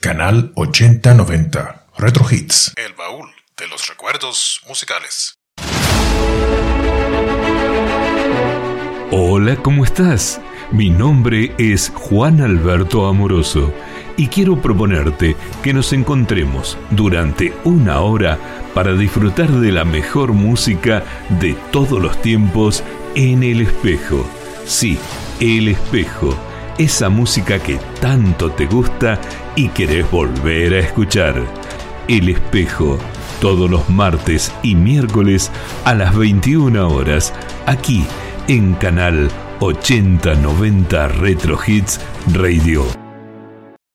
Canal 8090 Retro Hits. El baúl de los recuerdos musicales. Hola, ¿cómo estás? Mi nombre es Juan Alberto Amoroso y quiero proponerte que nos encontremos durante una hora para disfrutar de la mejor música de todos los tiempos en El Espejo. Sí, El Espejo, esa música que tanto te gusta y querés volver a escuchar. El Espejo, todos los martes y miércoles a las 21 horas, aquí en Canal 8090 Retro Hits Radio.